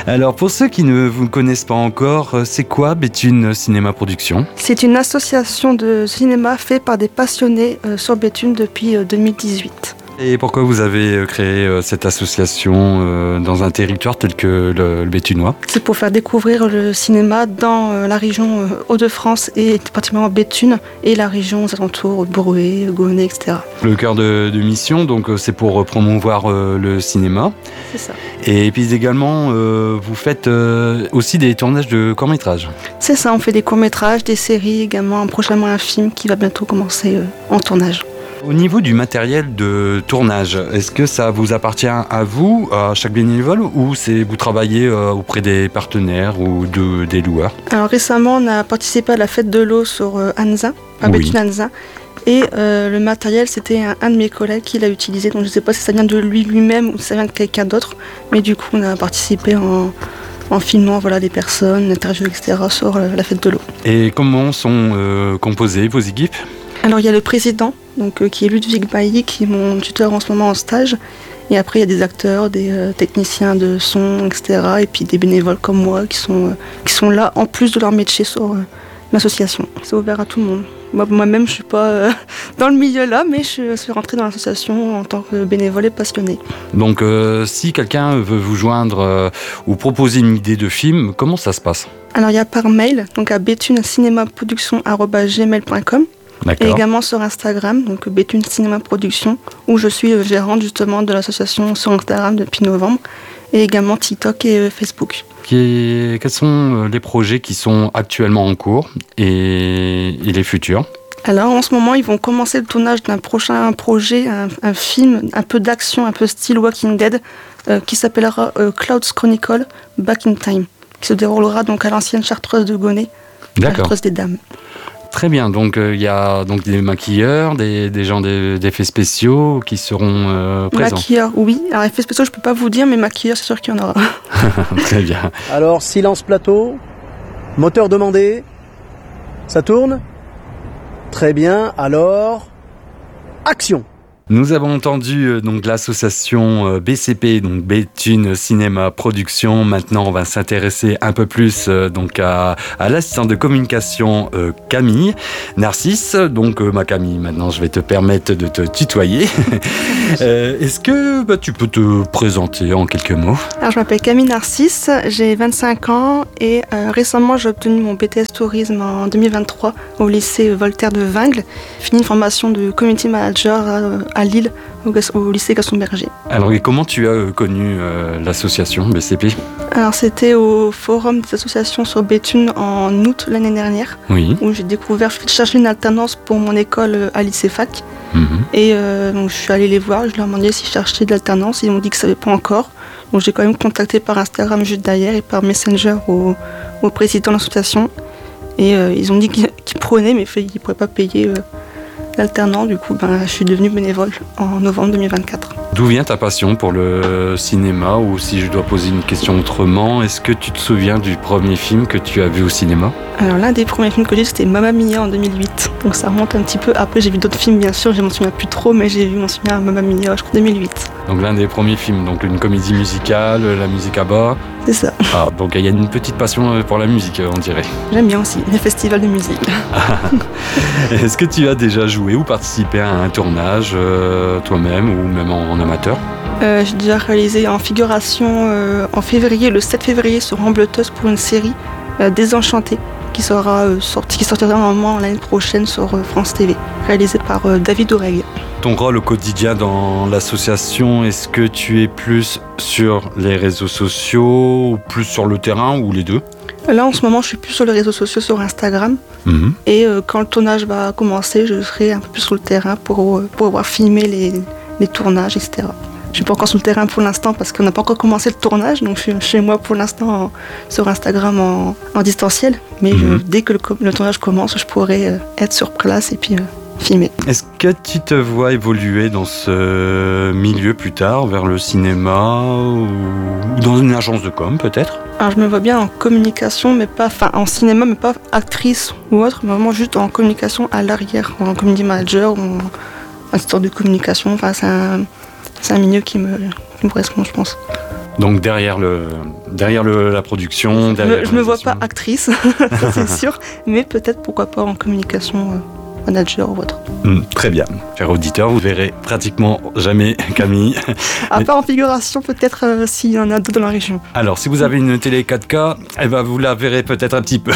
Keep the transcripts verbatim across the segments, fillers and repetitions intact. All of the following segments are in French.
Alors pour ceux qui ne vous connaissent pas encore, c'est quoi Béthune Cinéma Production ? C'est une association de cinéma faite par des passionnés euh, sur Béthune depuis euh, deux mille dix-huit. Et pourquoi vous avez créé euh, cette association euh, dans un territoire tel que le, le Béthunois ? C'est pour faire découvrir le cinéma dans euh, la région euh, Hauts-de-France et particulièrement Béthune et la région aux alentours, Brouet, Gonnet, et cetera. Le cœur de, de mission, donc, c'est pour promouvoir euh, le cinéma. C'est ça. Et puis également, euh, vous faites euh, aussi des tournages de courts-métrages. C'est ça, on fait des courts-métrages, des séries, également prochainement un film qui va bientôt commencer euh, en tournage. Au niveau du matériel de tournage, est-ce que ça vous appartient à vous, à chaque bénévole, ou c'est vous travaillez euh, auprès des partenaires ou de, des loueurs ? Alors récemment, on a participé à la fête de l'eau sur euh, Anzin, à Oui. Béthune-Anzin. Et euh, le matériel, c'était un, un de mes collègues qui l'a utilisé. Donc je ne sais pas si ça vient de lui lui-même ou si ça vient de quelqu'un d'autre. Mais du coup, on a participé en, en filmant voilà, les personnes, interviews, et cetera sur euh, la fête de l'eau. Et comment sont euh, composées vos équipes ? Alors il y a le président, donc, euh, qui est Ludwig Bailly, qui est mon tuteur en ce moment en stage. Et après, il y a des acteurs, des euh, techniciens de son, et cetera. Et puis des bénévoles comme moi qui sont, euh, qui sont là en plus de leur métier sur euh, l'association. C'est ouvert à tout le monde. Moi, moi-même, je ne suis pas euh, dans le milieu là, mais je suis rentrée dans l'association en tant que bénévole et passionnée. Donc euh, si quelqu'un veut vous joindre euh, ou proposer une idée de film, comment ça se passe ? Alors il y a par mail, donc à béthune-cinéma-production arobase gmail point com. Et également sur Instagram, donc Béthune Cinéma Production, où je suis gérante justement de l'association sur Instagram depuis novembre, et également TikTok et Facebook. Qui, quels sont les projets qui sont actuellement en cours et, et les futurs ? Alors en ce moment, ils vont commencer le tournage d'un prochain projet, un, un film un peu d'action, un peu style Walking Dead, euh, qui s'appellera euh, Clouds Chronicle Back in Time, qui se déroulera donc à l'ancienne Chartreuse de Gonnet, la Chartreuse des Dames. Très bien, donc il euh, y a donc des maquilleurs, des, des gens des, d'effets spéciaux qui seront euh, présents. Maquilleurs, oui. Alors effets spéciaux, je peux pas vous dire, mais maquilleurs, c'est sûr qu'il y en aura. Très bien. Alors, silence plateau, moteur demandé, ça tourne ? Très bien, alors, action ! Nous avons entendu euh, donc l'association euh, B C P, donc Béthune Cinéma Production. Maintenant, on va s'intéresser un peu plus euh, donc à, à l'assistante de communication euh, Camille Narcisse. Donc euh, ma Camille, maintenant, je vais te permettre de te tutoyer. euh, est-ce que bah, tu peux te présenter en quelques mots ? Alors, je m'appelle Camille Narcisse, j'ai vingt-cinq ans et euh, récemment, j'ai obtenu mon B T S Tourisme en deux mille vingt-trois au lycée Voltaire de Vingles. Fini une formation de community manager à, à Lille, au, au lycée Gaston-Berger. Alors, et comment tu as connu euh, l'association B C P ? Alors, c'était au forum des associations sur Béthune en août l'année dernière, oui. Où j'ai découvert, je cherchais une alternance pour mon école à lycée fac. Mm-hmm. Et euh, donc, je suis allée les voir, je leur ai demandé s'ils cherchaient de l'alternance, ils m'ont dit qu'ils ne savaient pas encore. Donc, j'ai quand même contacté par Instagram juste derrière et par Messenger au, au président de l'association. Et euh, ils ont dit qu'ils, qu'ils prenaient, mais qu'ils ne pourraient pas payer euh, l'alternant. Du coup, ben, je suis devenue bénévole en novembre deux mille vingt-quatre. D'où vient ta passion pour le cinéma ? Ou si je dois poser une question autrement, est-ce que tu te souviens du premier film que tu as vu au cinéma ? Alors l'un des premiers films que j'ai vu, c'était Mamma Mia en deux mille huit. Donc ça remonte un petit peu. Après, j'ai vu d'autres films, bien sûr, je m'en souviens plus trop, mais j'ai vu mon souvenir à Mamma Mia, je crois, deux mille huit. Donc l'un des premiers films, donc une comédie musicale, la musique à bas. C'est ça. Ah, donc il y a une petite passion pour la musique, on dirait. J'aime bien aussi, les festivals de musique. Est-ce que tu as déjà joué ou participé à un tournage, euh, toi-même, ou même en, en amateur ? euh, J'ai déjà réalisé en figuration euh, en février, le sept février, sur Rambleteuse pour une série euh, Désenchantée, qui sera euh, sorti, qui sortira normalement l'année prochaine sur euh, France T V, réalisée par euh, David Oureg. Ton rôle au quotidien dans l'association, est-ce que tu es plus sur les réseaux sociaux, ou plus sur le terrain, ou les deux ? Là, en ce moment, je suis plus sur les réseaux sociaux, sur Instagram. Mmh. Et euh, quand le tournage va commencer, je serai un peu plus sur le terrain pour, pour pouvoir filmer les, les tournages, et cetera. Je ne suis pas encore sur le terrain pour l'instant parce qu'on n'a pas encore commencé le tournage. Donc, je suis chez moi pour l'instant en, sur Instagram en, en distanciel. Mais mmh. je, dès que le, le tournage commence, je pourrai euh, être sur place et puis euh, filmer. Est-ce que tu te vois évoluer dans ce milieu plus tard, vers le cinéma ou dans une agence de com peut-être ? Alors, je me vois bien en communication, mais pas, enfin en cinéma, mais pas actrice ou autre, mais vraiment juste en communication à l'arrière, en community manager ou en assistant de communication. Enfin, c'est un, c'est un milieu qui me, qui me correspond, je pense. Donc derrière, le, derrière le, la production, derrière Je ne me vois pas actrice, ça c'est sûr, mais peut-être pourquoi pas en communication euh, manager ou autre. Mmh, très bien. Cher auditeur, vous verrez pratiquement jamais Camille. À part en figuration, peut-être euh, s'il y en a d'autres dans la région. Alors, si vous avez une télé quatre K, eh ben, vous la verrez peut-être un petit peu.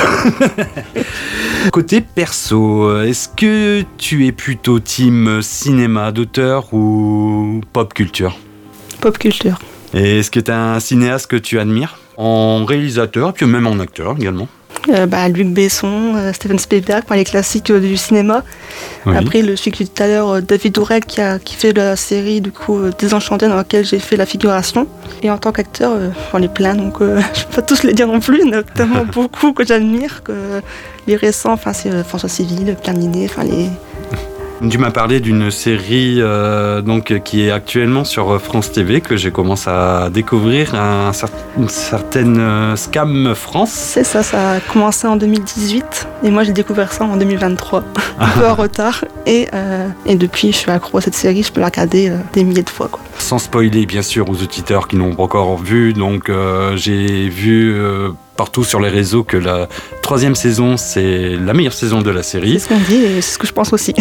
Côté perso, est-ce que tu es plutôt team cinéma d'auteur ou pop culture ? Pop culture. Et est-ce que tu as un cinéaste que tu admires en réalisateur, et puis même en acteur également ? Euh, bah, Luc Besson, euh, Steven Spielberg, pour les classiques euh, du cinéma. Oui. Après, le, celui que j'ai dit tout à l'heure, euh, David Ourek, qui, a, qui fait la série du coup, euh, Désenchanté, dans laquelle j'ai fait la figuration. Et en tant qu'acteur, euh, j'en ai plein, donc euh, je ne peux pas tous les dire non plus. Il y en a tellement beaucoup que j'admire. Que les récents, c'est euh, François Civil, Pierre Ninet, enfin les... Tu m'as parlé d'une série euh, donc, qui est actuellement sur France T V, que j'ai commencé à découvrir, un, une certaine euh, Scam France. C'est ça, ça a commencé en deux mille dix-huit et moi j'ai découvert ça en deux mille vingt-trois, un peu en retard. Et, euh, et depuis je suis accro à cette série, je peux la regarder euh, des milliers de fois, quoi. Sans spoiler bien sûr aux auditeurs qui n'ont pas encore vu, donc euh, j'ai vu... Euh, partout sur les réseaux que la troisième saison c'est la meilleure saison de la série. C'est ce qu'on dit et c'est ce que je pense aussi.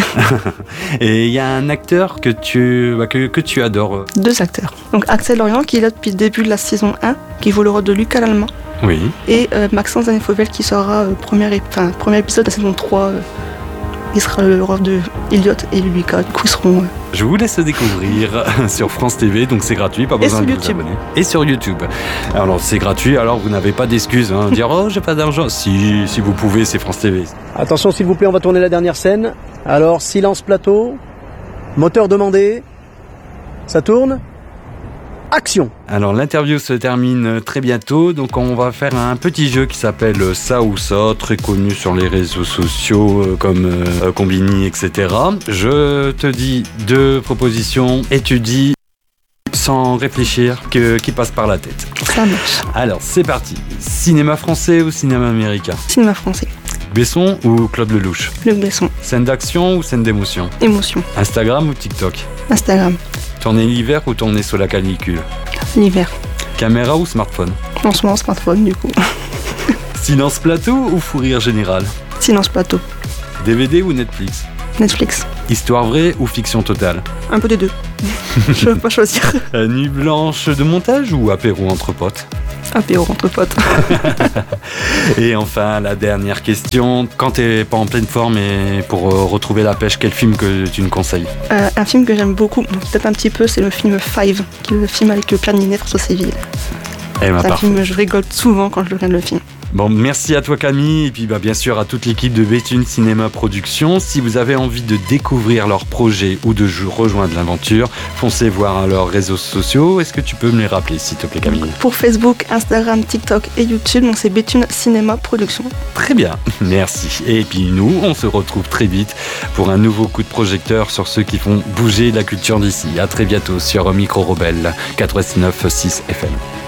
Et il y a un acteur que tu, bah, que, que tu adores. Deux acteurs. Donc Axel Lorient qui est là depuis le début de la saison un, qui joue le rôle de Lucas Lallemand. Oui. Et euh, Maxence Zanet-Fauvel qui sera euh, premier, enfin, premier épisode de la saison trois. Euh, il sera le rôle de Elliot et Lucas. Du coup ils seront... Euh... Je vous laisse découvrir sur France T V, donc c'est gratuit, pas besoin de vous abonner. Et sur YouTube. Alors c'est gratuit, alors vous n'avez pas d'excuses, hein, dire oh j'ai pas d'argent. Si, si vous pouvez, c'est France T V. Attention s'il vous plaît, on va tourner la dernière scène. Alors silence plateau, moteur demandé, ça tourne. Action. Alors l'interview se termine très bientôt, donc on va faire un petit jeu qui s'appelle Ça ou Ça, très connu sur les réseaux sociaux euh, comme euh, Combini, et cetera. Je te dis deux propositions et tu dis sans réfléchir que, qui passe par la tête. Ça marche. Alors c'est parti. Cinéma français ou cinéma américain ? Cinéma français. Besson ou Claude Lelouch ? Luc Besson. Scène d'action ou scène d'émotion ? Émotion. Instagram ou TikTok ? Instagram. Tourner l'hiver ou tourner sous la canicule ? L'hiver. Caméra ou smartphone ? En ce moment, smartphone du coup. Silence plateau ou fou rire général ? Silence plateau. D V D ou Netflix ? Netflix. Histoire vraie ou fiction totale ? Un peu des deux. Je ne veux pas choisir. Nuit blanche de montage ou apéro entre potes ? Apéro entre potes. Et enfin, la dernière question. Quand t'es pas en pleine forme et pour euh, retrouver la pêche, quel film que tu nous conseilles ? euh, Un film que j'aime beaucoup, peut-être un petit peu, c'est le film Five, qui est le film avec Pierre Ninet, François Civil. Eh ben, c'est un parfait. film, je rigole souvent quand je regarde le film. Bon, merci à toi Camille et puis bah, bien sûr à toute l'équipe de Béthune Cinéma Production. Si vous avez envie de découvrir leurs projets ou de rejoindre l'aventure, foncez voir leurs réseaux sociaux. Est-ce que tu peux me les rappeler s'il te plaît Camille ? Pour Facebook, Instagram, TikTok et YouTube, donc c'est Béthune Cinéma Production. Très bien, merci. Et puis nous, on se retrouve très vite pour un nouveau coup de projecteur sur ceux qui font bouger la culture d'ici. À très bientôt sur Micro Rebelle quatre-vingt-neuf virgule six F M.